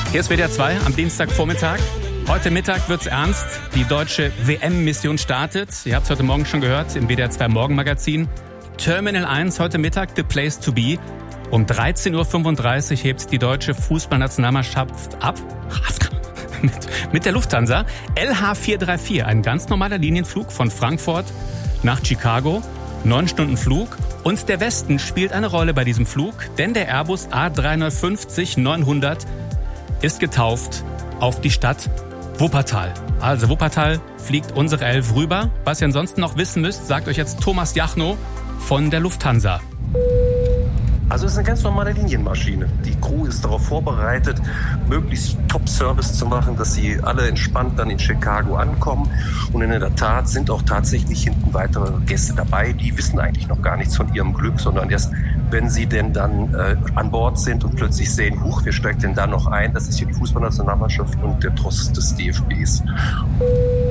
Hier ist WDR 2 am Dienstagvormittag. Heute Mittag wird's ernst. Die deutsche WM-Mission startet. Ihr habt es heute Morgen schon gehört im WDR 2 Morgenmagazin. Terminal 1 heute Mittag, the place to be. Um 13.35 Uhr hebt die deutsche Fußballnationalmannschaft ab. Mit der Lufthansa. LH434, ein ganz normaler Linienflug von Frankfurt nach Chicago. 9 Stunden Flug. Und der Westen spielt eine Rolle bei diesem Flug, denn der Airbus A350-900 ist getauft auf die Stadt Wuppertal. Also Wuppertal fliegt unsere Elf rüber. Was ihr ansonsten noch wissen müsst, sagt euch jetzt Thomas Jachnow von der Lufthansa. Also es ist eine ganz normale Linienmaschine. Die Crew ist darauf vorbereitet, möglichst Top-Service zu machen, dass sie alle entspannt dann in Chicago ankommen. Und in der Tat sind auch tatsächlich hinten weitere Gäste dabei. Die wissen eigentlich noch gar nichts von ihrem Glück, sondern erst, wenn sie denn dann an Bord sind und plötzlich sehen, huch, wer steigt denn da noch ein? Das ist hier die Fußballnationalmannschaft und der Tross des DFBs.